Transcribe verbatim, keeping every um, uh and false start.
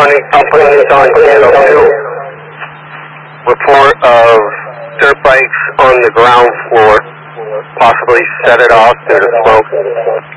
twenty, I'm putting this on channel two. Report of dirt bikes on the ground floor. Possibly set it off due to smoke.